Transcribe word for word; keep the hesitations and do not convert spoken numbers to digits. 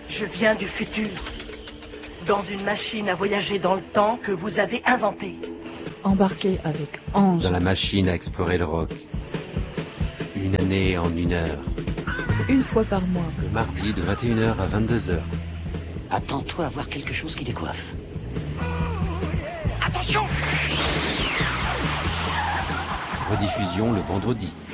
Je viens du futur. Dans une machine à voyager dans le temps que vous avez inventée. Embarqué avec Ange. Dans la machine à explorer le rock. Une année en une heure. Une fois par mois. Le mardi de vingt et une heures à vingt-deux heures. Attends-toi à voir quelque chose qui décoiffe. Attention! Rediffusion le vendredi.